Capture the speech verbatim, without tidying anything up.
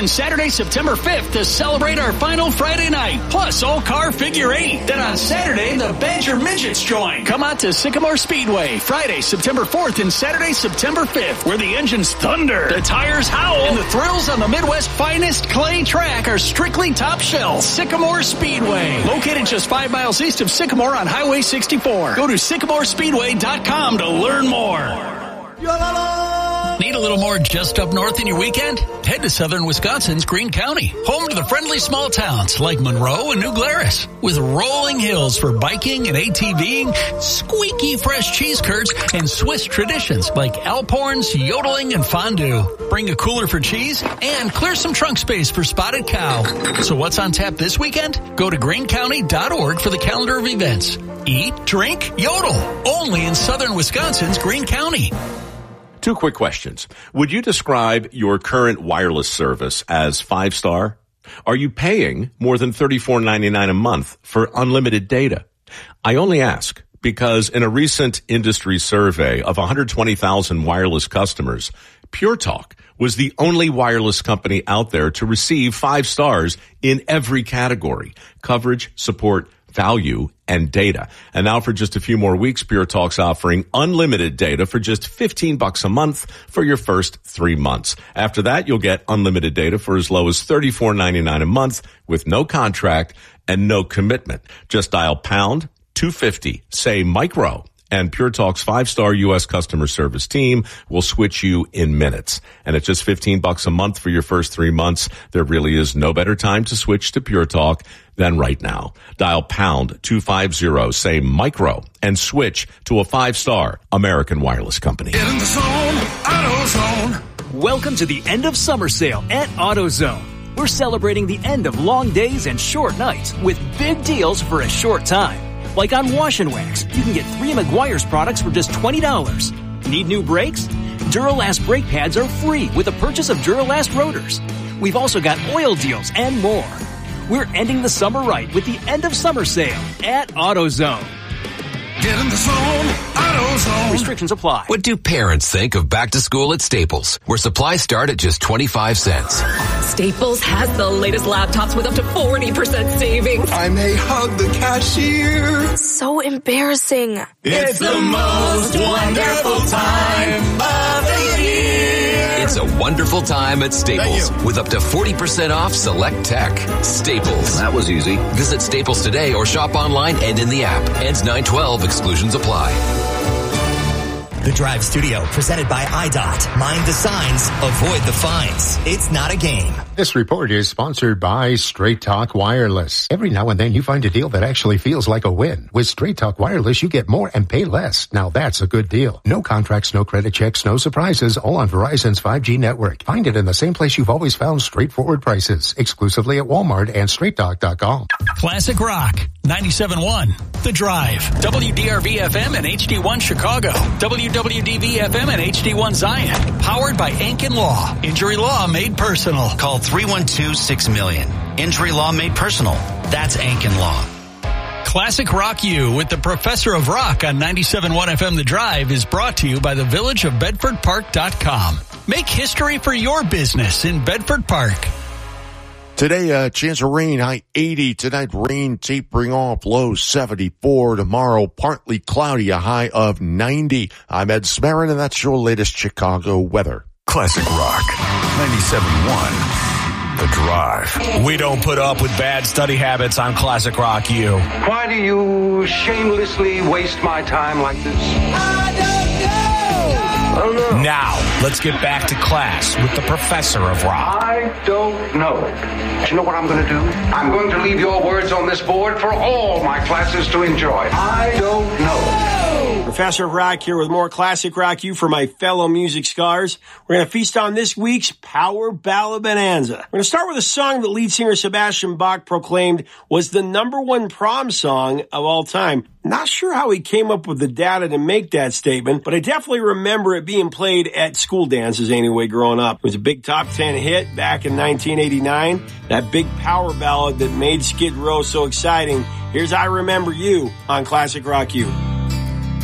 and Saturday, September fifth to celebrate our final Friday night, plus all-car figure eight. Then on Saturday, the Badger Midgets join. Come out to Sycamore Speedway, Friday, September fourth and Saturday, September fifth, where the engines thunder, the tires howl, and the thrills on the Midwest's finest clay track are strictly top shelf. Sycamore Speedway, located just five miles east of Sycamore on Highway sixty-four. Go to sycamore speedway dot com to learn more. Need a little more just up north in your weekend? Head to southern Wisconsin's Greene County, home to the friendly small towns like Monroe and New Glarus, with rolling hills for biking and ATVing, squeaky fresh cheese curds, and Swiss traditions like Alphorns, yodeling, and fondue. Bring a cooler for cheese and clear some trunk space for spotted cow. So what's on tap this weekend? Go to greene county dot org for the calendar of events. Eat, drink, yodel. Only in southern Wisconsin's Greene County. Two quick questions. Would you describe your current wireless service as five-star? Are you paying more than thirty-four ninety-nine a month for unlimited data? I only ask because in a recent industry survey of one hundred twenty thousand wireless customers, Pure Talk was the only wireless company out there to receive five stars in every category: coverage, support, value, and data. And now for just a few more weeks, Pure Talk's offering unlimited data for just fifteen bucks a month for your first three months. After that, you'll get unlimited data for as low as thirty-four ninety-nine a month with no contract and no commitment. Just dial pound two fifty, say micro, and Pure Talk's five-star U S customer service team will switch you in minutes. And at just fifteen bucks a month for your first three months, there really is no better time to switch to Pure Talk than right now. Dial pound two fifty, say micro, and switch to a five-star American Wireless Company. Get in the zone, AutoZone. Welcome to the end of summer sale at AutoZone. We're celebrating the end of long days and short nights with big deals for a short time. Like on Wash and Wax, you can get three Meguiar's products for just twenty dollars. Need new brakes? Duralast brake pads are free with the purchase of Duralast rotors. We've also got oil deals and more. We're ending the summer right with the end of summer sale at AutoZone. Get in the zone, AutoZone. Restrictions apply. What do parents think of back to school at Staples, where supplies start at just twenty-five cents? Staples has the latest laptops with up to forty percent savings. I may hug the cashier. So embarrassing. It's the most wonderful time of the year. It's a wonderful time at Staples with up to forty percent off select tech. Staples. That was easy. Visit Staples today or shop online and in the app. Ends nine twelve. Exclusions apply. The Drive Studio, presented by I D O T. Mind the signs, avoid the fines. It's not a game. This report is sponsored by Straight Talk Wireless. Every now and then you find a deal that actually feels like a win. With Straight Talk Wireless, you get more and pay less. Now that's a good deal. No contracts, no credit checks, no surprises, all on Verizon's five G network. Find it in the same place you've always found straightforward prices. Exclusively at Walmart and straight talk dot com. Classic Rock, ninety-seven point one. The Drive, W D R V F M and H D one Chicago, W W D V F M and H D one Zion. Powered by Ankin Law. Injury law made personal. Call three one two, six million. Injury law made personal. That's Ankin Law. Classic Rock U with the Professor of Rock on ninety-seven point one F M The Drive is brought to you by the Village of Bedford Park dot com. Make history for your business in Bedford Park. Today, a uh, chance of rain, high eighty. Tonight, rain tapering off, low seventy-four. Tomorrow, partly cloudy, a high of ninety. I'm Ed Smarin, and that's your latest Chicago weather. Classic Rock, ninety-seven point one. The Drive. We don't put up with bad study habits on Classic Rock U. Why do you shamelessly waste my time like this? I don't know. Oh, no. Now, let's get back to class with the Professor of Rock. I don't know. Do you know what I'm going to do? I'm going to leave your words on this board for all my classes to enjoy. I don't know. Professor of Rock here with more Classic Rock U for my fellow music scholars. We're going to feast on this week's Power Ballad Bonanza. We're going to start with a song that lead singer Sebastian Bach proclaimed was the number one prom song of all time. Not sure how he came up with the data to make that statement, but I definitely remember it being played at school dances anyway growing up. It was a big top ten hit back in nineteen eighty-nine. That big power ballad that made Skid Row so exciting. Here's I Remember You on Classic Rock U.